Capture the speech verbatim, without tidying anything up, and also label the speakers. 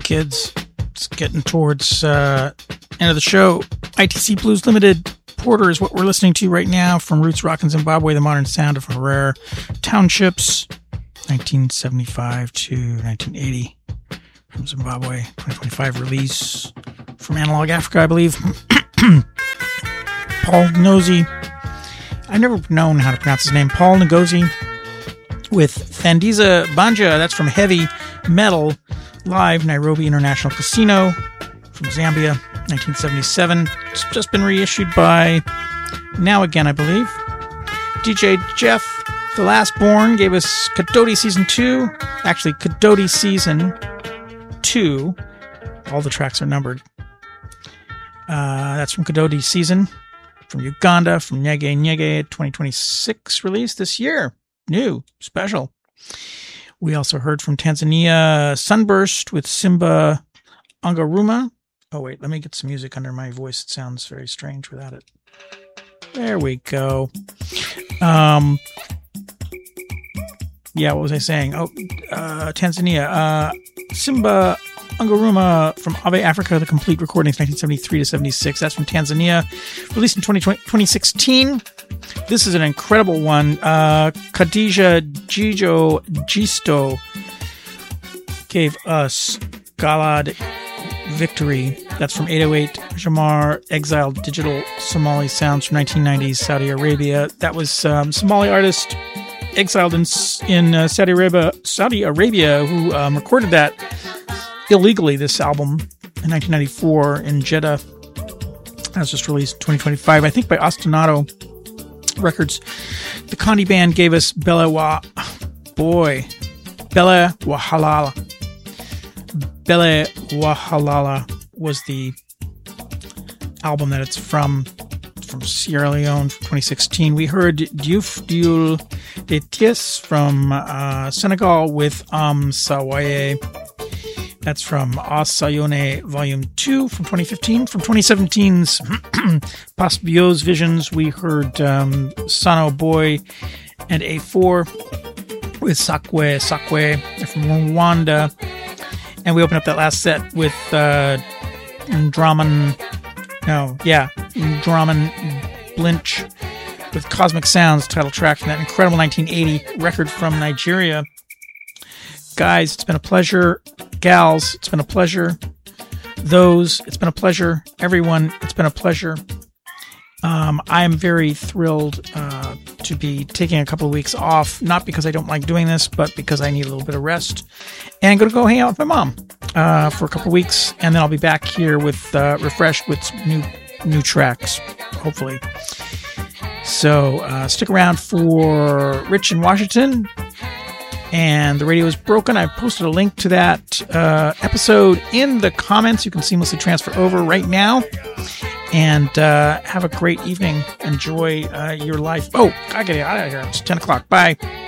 Speaker 1: kids. It's getting towards uh, end of the show. I T C Blues Limited, Porter is what we're listening to right now from Roots Rock in Zimbabwe, the modern sound of Herrera Townships, nineteen seventy-five to nineteen eighty from Zimbabwe, twenty twenty-five release from Analog Africa, I believe. Paul Nosey. I've never known how to pronounce his name. Paul Ngozi with Thandiza Banja. That's from Heavy Metal Live, Nairobi International Casino from Zambia, nineteen seventy-seven. It's just been reissued by Now Again, I believe. D J Jeff, The Last Born, gave us Kadoti Season two. Actually, Kadoti Season two. All the tracks are numbered. Uh, that's from Kadoti Season. From Uganda, from Nyege Nyege, twenty twenty-six release this year. New, special. We also heard from Tanzania, Sunburst with Simba Angaruma. Oh, wait, let me get some music under my voice. It sounds very strange without it. There we go. Um, yeah, what was I saying? Oh, uh, Tanzania. Uh, Simba Angaruma from Ave Africa, the complete recordings, nineteen seventy-three to seventy-six. That's from Tanzania. Released in twenty sixteen. This is an incredible one. Uh, Khadija Jijo Gisto gave us Galad Victory. That's from eight oh eight. Jamar, Exiled Digital Somali Sounds from nineteen nineties, Saudi Arabia. That was um, Somali artist exiled in in uh, Saudi Arabia, Saudi Arabia, who um, recorded that illegally. This album in nineteen ninety-four in Jeddah. That was just released in twenty twenty-five, I think, by Ostinato Records. The Condi Band gave us Bella Wa... Boy. Bella Wahalala. Bella Wahalala was the album that it's from, from Sierra Leone from twenty sixteen. We heard Diouf Dioul de Ties from uh, Senegal with Am Sawaye. That's from Asayone Volume two from twenty fifteen. From twenty seventeen's Pas Bios Visions, we heard um, Sano Boy and A four with Sakwe Sakwe. They're from Rwanda. And we open up that last set with uh, Draman, no, yeah, Draman Blinch with Cosmic Sounds, title track from that incredible nineteen eighty record from Nigeria. Guys, it's been a pleasure. Gals, it's been a pleasure. Those, it's been a pleasure. Everyone, it's been a pleasure. Um, I am very thrilled uh, to be taking a couple of weeks off, not because I don't like doing this, but because I need a little bit of rest. And I'm going to go hang out with my mom uh, for a couple of weeks, and then I'll be back here with uh, refreshed with new new tracks, hopefully. So uh, stick around for Rich in Washington. And The Radio is Broken. I posted a link to that uh, episode in the comments. You can seamlessly transfer over right now. And uh, have a great evening. Enjoy uh, your life. Oh, I gotta get out of here. It's ten o'clock. Bye.